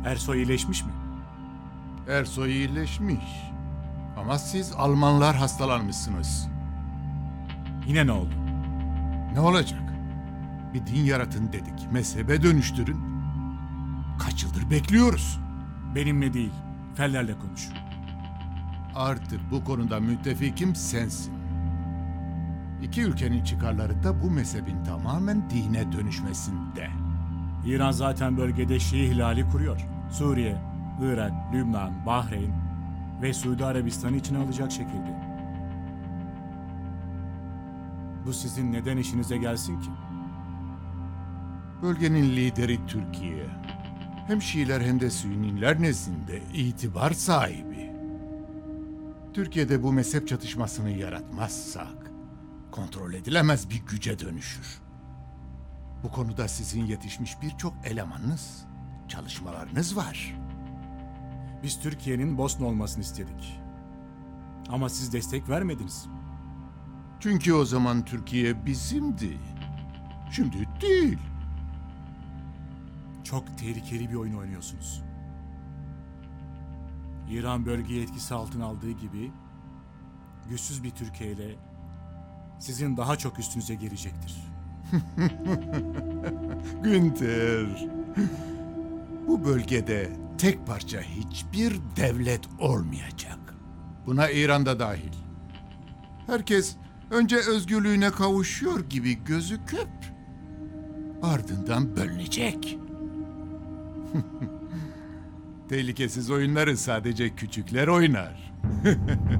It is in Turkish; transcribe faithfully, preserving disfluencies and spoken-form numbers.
Ersoy iyileşmiş mi? Ersoy iyileşmiş. Ama siz Almanlar hastalanmışsınız. Yine ne oldu? Ne olacak? Bir din yaratın dedik. Mezhebe dönüştürün. Kaç yıldır bekliyoruz. Benimle değil, Feller'le konuş. Artık bu konuda müttefikim sensin. İki ülkenin çıkarları da bu mezhebin tamamen dine dönüşmesinde. İran zaten bölgede Şii hilali kuruyor. Suriye, Irak, Lübnan, Bahreyn ve Suudi Arabistan'ı içine alacak şekilde. Bu sizin neden işinize gelsin ki? Bölgenin lideri Türkiye. Hem Şiiler hem de Sünniler nezdinde itibar sahibi. Türkiye'de bu mezhep çatışmasını yaratmazsak kontrol edilemez bir güce dönüşür. Bu konuda sizin yetişmiş birçok elemanınız, çalışmalarınız var. Biz Türkiye'nin Bosna olmasını istedik. Ama siz destek vermediniz. Çünkü o zaman Türkiye bizimdi. Şimdi değil. Çok tehlikeli bir oyun oynuyorsunuz. İran bölgeyi etkisi altına aldığı gibi güçsüz bir Türkiye ile sizin daha çok üstünüze gelecektir. Günter, bu bölgede tek parça hiçbir devlet olmayacak. Buna İran da dahil. Herkes önce özgürlüğüne kavuşuyor gibi gözüküp ardından bölünecek. Tehlikesiz oyunları sadece küçükler oynar.